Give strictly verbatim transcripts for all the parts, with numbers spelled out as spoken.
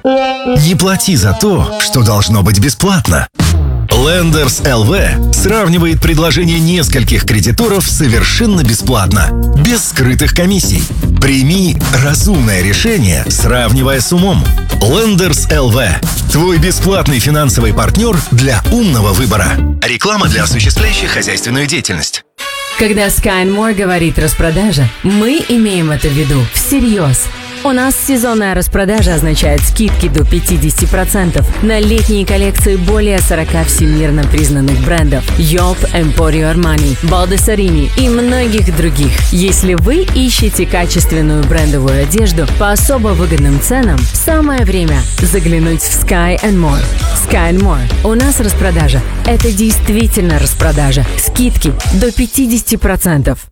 Не плати за то, что должно быть бесплатно. Lenders эл ви сравнивает предложения нескольких кредиторов совершенно бесплатно, без скрытых комиссий. Прими разумное решение, сравнивая с умом. Lenders эл ви – твой бесплатный финансовый партнер для умного выбора. Реклама для осуществляющих хозяйственную деятельность. Когда Sky and More говорит «распродажа», мы имеем это в виду всерьез. У нас сезонная распродажа означает скидки до пятьдесят процентов на летние коллекции более сорока всемирно признанных брендов Yop, Emporio Armani, Baldessarini и многих других. Если вы ищете качественную брендовую одежду по особо выгодным ценам, самое время заглянуть в Sky and More. Sky and More. У нас распродажа. Это действительно распродажа. Скидки до пятьдесят процентов.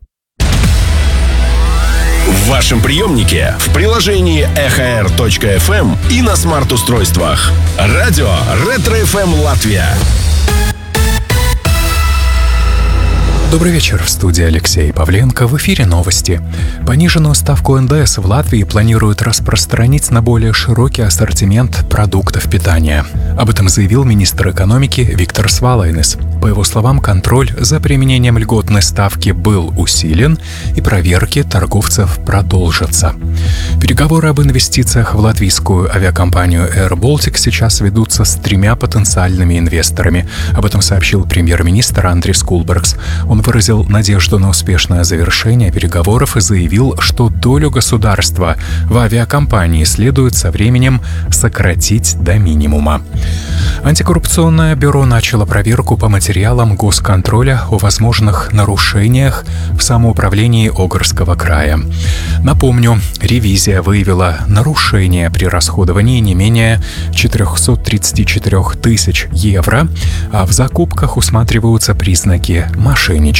В вашем приемнике, в приложении эхо эр точка эф эм и на смарт-устройствах. Радио Ретро эф эм Латвия. Добрый вечер, в студии Алексей Павленко. В эфире новости. Пониженную ставку эн дэ эс в Латвии планируют распространить на более широкий ассортимент продуктов питания. Об этом заявил министр экономики Виктор Свалайнес. По его словам, контроль за применением льготной ставки был усилен, и проверки торговцев продолжатся. Переговоры об инвестициях в латвийскую авиакомпанию Air Baltic сейчас ведутся с тремя потенциальными инвесторами. Об этом сообщил премьер-министр Андрис Кулбергс. Он выразил надежду на успешное завершение переговоров и заявил, что долю государства в авиакомпании следует со временем сократить до минимума. Антикоррупционное бюро начало проверку по материалам госконтроля о возможных нарушениях в самоуправлении Огрского края. Напомню, ревизия выявила нарушения при расходовании не менее четыреста тридцать четыре тысяч евро, а в закупках усматриваются признаки мошенничества.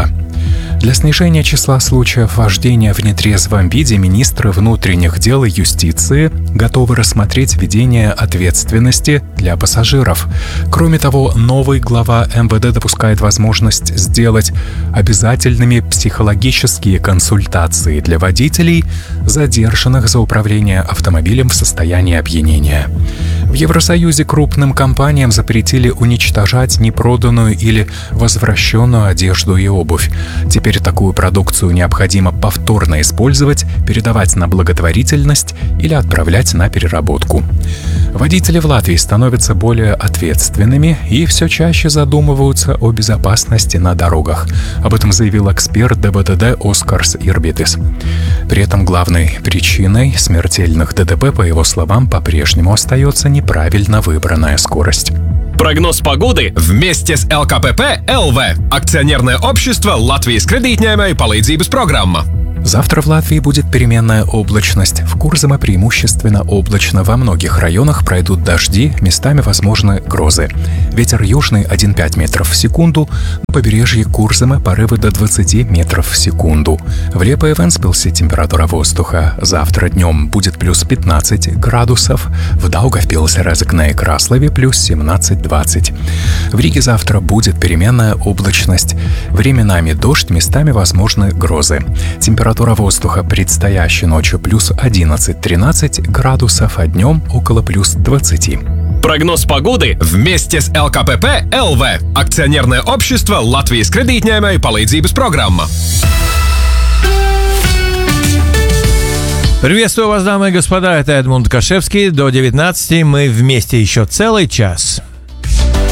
Для снижения числа случаев вождения в нетрезвом виде министры внутренних дел и юстиции готовы рассмотреть введение ответственности для пассажиров. Кроме того, новый глава эм вэ дэ допускает возможность сделать обязательными психологические консультации для водителей, задержанных за управление автомобилем в состоянии опьянения. В Евросоюзе крупным компаниям запретили уничтожать непроданную или возвращенную одежду и обувь. Теперь такую продукцию необходимо повторно использовать, передавать на благотворительность или отправлять на переработку. Водители в Латвии становятся более ответственными и все чаще задумываются о безопасности на дорогах. Об этом заявил эксперт дэ бэ тэ дэ Оскарс Ирбитис. При этом главной причиной смертельных дэ тэ пэ, по его словам, по-прежнему остается неправильно выбранная скорость. Прогноз погоды вместе с эл ка пэ пэ эл ви. Акционерное общество Латвijas кредитņēmēju palīdzības программа. Завтра в Латвии будет переменная облачность. В Курзаме преимущественно облачно. Во многих районах пройдут дожди, местами возможны грозы. Ветер южный один целых пять метров в секунду. На побережье Курзаме порывы до двадцати метров в секунду. В Лиепае и Вентспилсе температура воздуха завтра днем будет плюс пятнадцать градусов. В Даугавпилсе, Резекне и Краслове плюс семнадцать-двадцать. В Риге завтра будет переменная облачность. Временами дождь, местами возможны грозы. Температура Температура воздуха предстоящей ночью плюс одиннадцать-тринадцать градусов, а днем около плюс двадцати. Прогноз погоды вместе с эл ка пэ пэ эл ви. Акционерное общество Латвijas кредитņēmēju palīdzības программа. Приветствую вас, дамы и господа, это Эдмунд Кашевский. До девятнадцати мы вместе еще целый час.